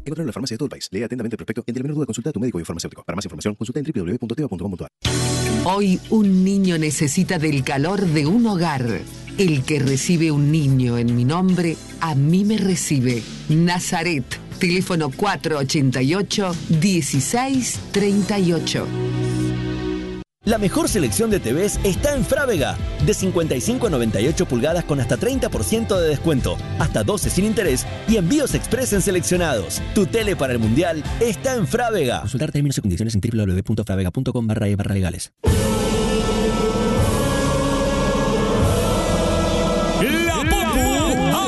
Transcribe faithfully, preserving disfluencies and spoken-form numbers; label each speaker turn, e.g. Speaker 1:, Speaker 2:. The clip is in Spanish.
Speaker 1: Encontrarlo en la farmacia de todo el país. Lee atentamente el prospecto y ante la menor duda consulta a tu médico o farmacéutico. Para más información, consulta en doble u doble u doble u punto teva punto com punto a r.
Speaker 2: Hoy un niño necesita del calor de un hogar. El que recibe un niño en mi nombre, a mí me recibe. Nazaret, teléfono cuatro ochenta y ocho, dieciséis treinta y ocho.
Speaker 3: La mejor selección de T Vs está en Frávega. De cincuenta y cinco a noventa y ocho pulgadas con hasta treinta por ciento de descuento, hasta doce sin interés y envíos express en seleccionados. Tu tele para el mundial está en Frávega. Consultar términos y condiciones en doble u doble u doble u punto fravega punto com barra e barra legales.